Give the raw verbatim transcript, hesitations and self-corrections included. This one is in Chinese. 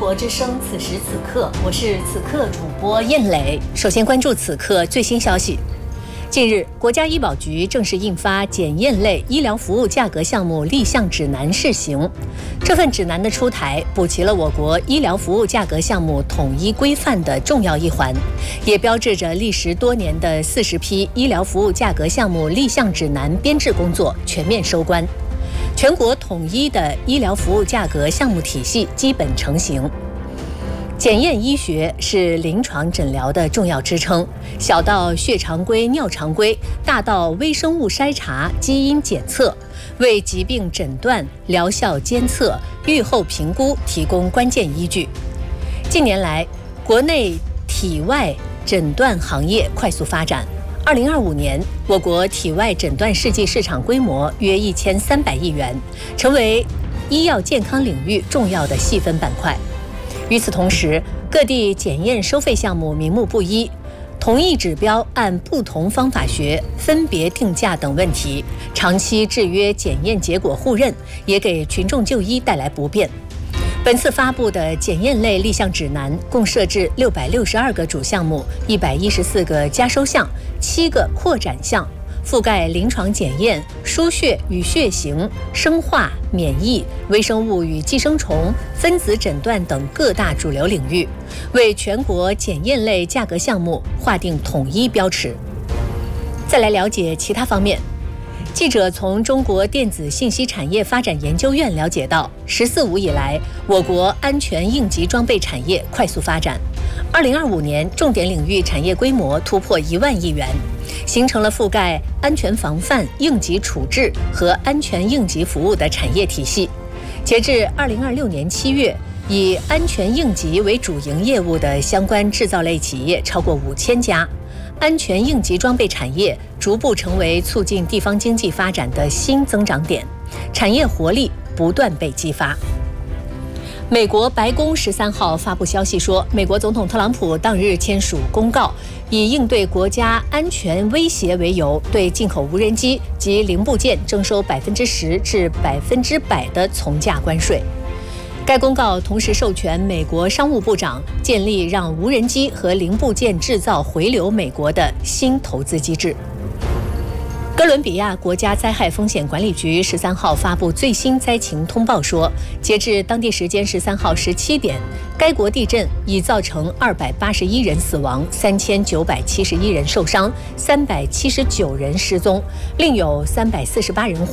国之声，此时此刻，我是此刻主播燕磊。首先关注此刻最新消息。近日，国家医保局正式印发检验类医疗服务价格项目立项指南试行。这份指南的出台，补齐了我国医疗服务价格项目统一规范的重要一环，也标志着历时多年的四十批医疗服务价格项目立项指南编制工作全面收官。全国统一的医疗服务价格项目体系基本成型。检验医学是临床诊疗的重要支撑，小到血常规、尿常规，大到微生物筛查、基因检测，为疾病诊断、疗效监测、预后评估提供关键依据。近年来，国内体外诊断行业快速发展。二零二五年，我国体外诊断试剂市场规模约一千三百亿元，成为医药健康领域重要的细分板块。与此同时，各地检验收费项目名目不一，同一指标按不同方法学分别定价等问题，长期制约检验结果互认，也给群众就医带来不便。本次发布的检验类立项指南共设置六百六十二个主项目、一百一十四个加收项、七个扩展项，覆盖临床检验、输血与血型、生化、免疫、微生物与寄生虫、分子诊断等各大主流领域，为全国检验类价格项目划定统一标尺。再来了解其他方面。记者从中国电子信息产业发展研究院了解到，十四五以来，我国安全应急装备产业快速发展。二零二五年，重点领域产业规模突破一万亿元，形成了覆盖安全防范、应急处置和安全应急服务的产业体系。截至二零二六年七月，以安全应急为主营业务的相关制造类企业超过五千家。安全应急装备产业逐步成为促进地方经济发展的新增长点，产业活力不断被激发。美国白宫十三号发布消息说，美国总统特朗普当日签署公告，以应对国家安全威胁为由，对进口无人机及零部件征收百分之十至百分之百的从价关税。该公告同时授权美国商务部长建立让无人机和零部件制造回流美国的新投资机制。哥伦比亚国家灾害风险管理局十三号发布最新灾情通报说，截至当地时间十三号十七点，该国地震已造成二百八十一人死亡、三千九百七十一人受伤、三百七十九人失踪，另有三百四十八人